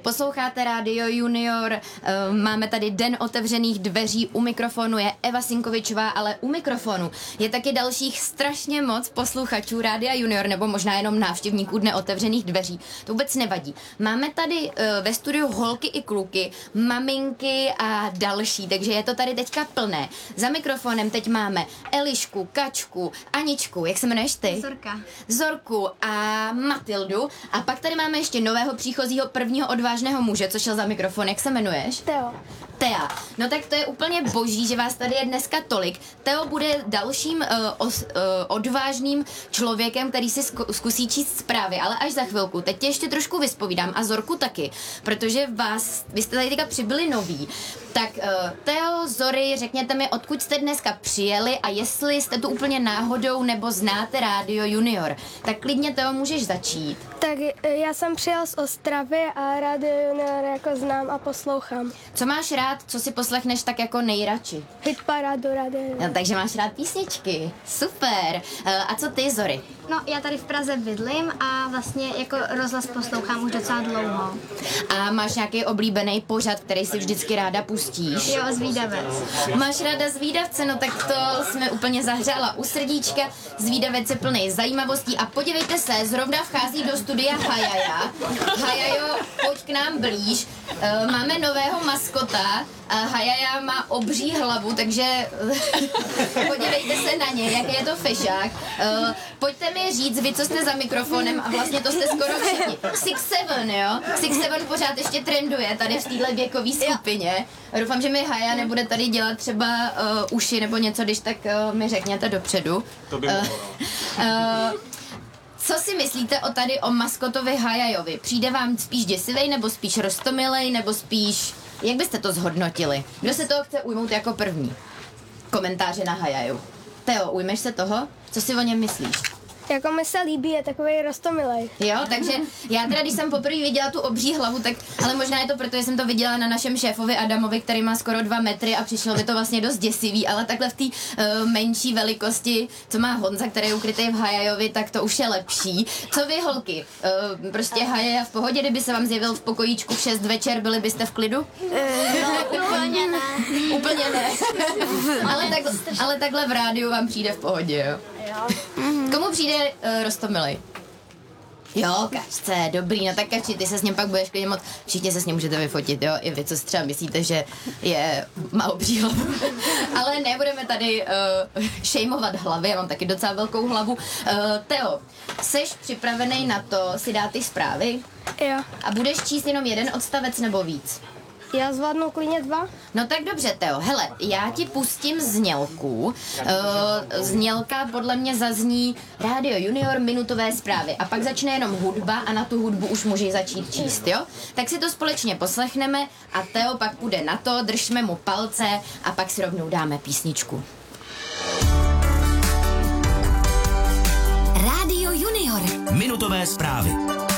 Posloucháte Rádio Junior, máme tady Den otevřených dveří, u mikrofonu je Eva Sinkovičová, ale u mikrofonu je taky dalších strašně moc posluchačů Rádia Junior, nebo možná jenom návštěvníků Dne otevřených dveří. To vůbec nevadí. Máme tady ve studiu holky i kluky, maminky a další, takže je to tady teďka plné. Za mikrofonem teď máme Elišku, Kačku, Aničku, jak se jmenuješ ty? Zorku a Matildu. A pak tady máme ještě nového příchozího prvního odvážného muže, co šel za mikrofon. Jak se jmenuješ? Tea. No tak to je úplně boží, že vás tady je dneska tolik. Teo bude dalším odvážným člověkem, který si zkusí číst zprávy, ale až za chvilku. Teď tě ještě trošku vyspovídám a Zorku taky, protože vy jste tady teďka přibyli noví. Tak Teo, Zory, řekněte mi, odkud jste dneska přijeli a jestli jste tu úplně náhodou nebo znáte Rádio Junior. Tak klidně, Teo, můžeš začít. Tak já jsem přijel z Ostravy a Rádio Junior jako znám a poslouchám. Co máš rád, co si poslechneš tak jako nejradši? Hitparádu Rádio Junior. No, takže máš rád písničky. Super. A co ty, Zory? No, já tady v Praze bydlím a vlastně jako rozhlas poslouchám už docela dlouho. A máš nějaký oblíbený pořad, který si vždycky ráda pustíš? Jo, Zvídavec. Máš ráda Zvídavce, no tak to jsme úplně zahřála u srdíčka. Zvídavec je plný zajímavostí a podívejte se, zrovna vchází do studia Hajaja. Hajajo, pojď k nám blíž. Máme nového maskota. Hajaja má obří hlavu, takže podívejte se na ně, jaký je to fešák. Pojďte mi říct, vy, co jste za mikrofonem, a vlastně to jste skoro všichni. 6'7", jo? 6'7" pořád ještě trenduje tady v téhle věkové skupině. Doufám, že mi Haja nebude tady dělat třeba uši nebo něco, když tak mi řekněte dopředu. To by mohlo. Co si myslíte o maskotovi Hajajovi? Přijde vám spíš děsivej, nebo spíš roztomilej, nebo spíš... Jak byste to zhodnotili? Kdo se toho chce ujmout jako první? Komentáře na Hajaju. Teo, ujmeš se toho? Co si o něm myslíš? Jako mi se líbí, je takovej roztomilej. Jo, takže já teda, když jsem poprvé viděla tu obří hlavu, tak, ale možná je to proto, že jsem to viděla na našem šéfovi Adamovi, který má skoro 2 metry a přišlo mi to vlastně dost děsivý, ale takhle v té menší velikosti, co má Honza, který je ukrytý v Hajajovi, tak to už je lepší. Co vy, holky? Prostě Hajaja v pohodě, kdyby se vám zjevil v pokojíčku v 6 večer, byli byste v klidu? Úplně ne. Úplně ne. ale takhle v rádiu vám přijde v pohodě, jo? Komu přijde roztomilej? Jo, Kačce, dobrý, no tak Kači, ty se s ním pak budeš klidně moc, všichni se s ním můžete vyfotit, jo, i vy, co si třeba myslíte, že má obří hlavu. Ale nebudeme tady šejmovat hlavy, já mám taky docela velkou hlavu. Teo, seš připravený na to si dát ty zprávy? Jo. A budeš číst jenom jeden odstavec nebo víc? Já zvládnu klidně 2. No tak dobře, Teo, hele, já ti pustím znělku. Znělka podle mě zazní Rádio Junior minutové zprávy a pak začne jenom hudba a na tu hudbu už můžeš začít číst, jo? Tak si to společně poslechneme a Teo pak půjde na to, držme mu palce a pak si rovnou dáme písničku. Rádio Junior. Minutové zprávy.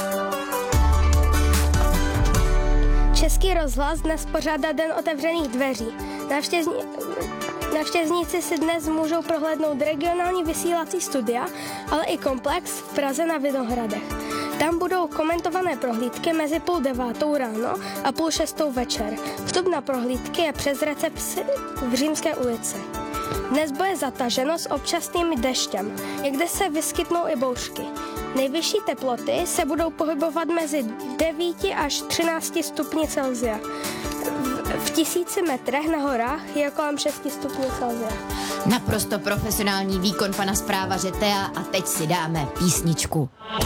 Český rozhlas dnes pořádá Den otevřených dveří. Návštěvníci si dnes můžou prohlédnout regionální vysílací studia, ale i komplex v Praze na Vinohradech. Tam budou komentované prohlídky mezi 8:30 ráno a 5:30 večer. Vstup na prohlídky je přes recepci v Římské ulici. Dnes bude zataženo s občasným deštěm, někde se vyskytnou i bouřky. Nejvyšší teploty se budou pohybovat mezi 9 až 13 stupni Celsia. V 1000 metrech na horách je kolem 6 stupňů Celsia. Naprosto profesionální výkon pana zprávaře Tea a teď si dáme písničku.